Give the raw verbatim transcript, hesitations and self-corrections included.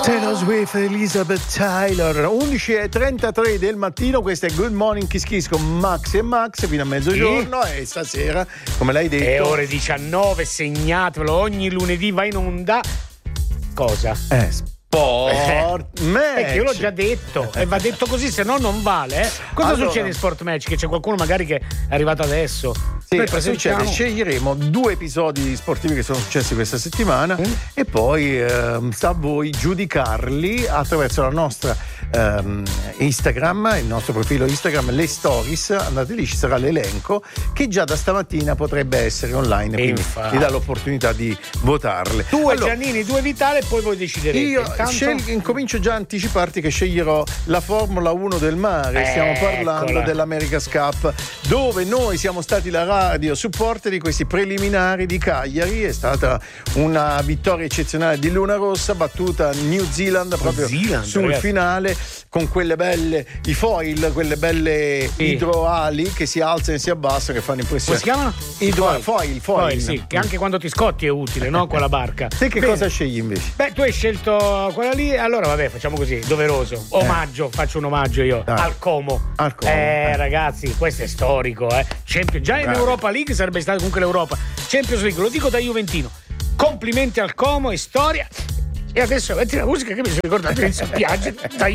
Taylor Swift, Elizabeth Taylor, undici e trentatré del mattino, questo è Good Morning Kiss Kiss con Max e Max fino a mezzogiorno sì. E stasera, come l'hai detto, è ore diciannove, segnatevelo, ogni lunedì va in onda. Cosa? Eh, Sport Match. Perché io l'ho già detto e va detto così, se no non vale. Eh? Cosa allora, succede in Sport Match? Che c'è qualcuno magari che è arrivato adesso. Sì, Noi presentiamo... succede, sceglieremo due episodi sportivi che sono successi questa settimana mm. e poi ehm, sta a voi giudicarli attraverso la nostra ehm, Instagram, il nostro profilo Instagram, le stories. Andate lì, ci sarà l'elenco che già da stamattina potrebbe essere online, quindi infatti vi dà l'opportunità di votarle. Due allora, Giannini, due Vitale e poi voi deciderete. Io Intanto... scel- incomincio già a anticiparti che sceglierò la Formula uno del mare. Stiamo Eccola. parlando dell'America's Cup, dove noi siamo stati la radio supporter di questi preliminari di Cagliari. È stata una vittoria eccezionale di Luna Rossa, battuta New Zealand proprio Zealand, sul ragazzi. finale, con quelle belle, i foil, quelle belle sì. idroali che si alzano e si abbassano, che fanno impressione. Come si chiamano? Idro- foil, foil, foil. Foil, sì, che anche quando ti scotti è utile, no? Quella barca. Te che Bene. cosa scegli invece? Beh, tu hai scelto quella lì, allora vabbè, facciamo così, doveroso. Omaggio, eh. faccio un omaggio io ah. al Como. Al Como. Eh, eh. ragazzi, questo è storico, eh. Champions, già in Bravi. Europa League sarebbe stata comunque l'Europa. Champions League, lo dico da juventino. Complimenti al Como, è storia. E adesso metti la musica che mi sono ricordato in spiaggia.